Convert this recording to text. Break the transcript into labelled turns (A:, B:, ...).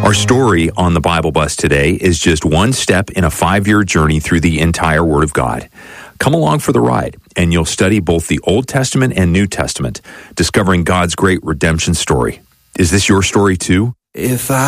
A: Our story on the Bible Bus today is just one step in a 5-year journey through the entire Word of God. Come along for the ride, and you'll study both the Old Testament and New Testament, discovering God's great redemption story. Is this your story too?
B: If I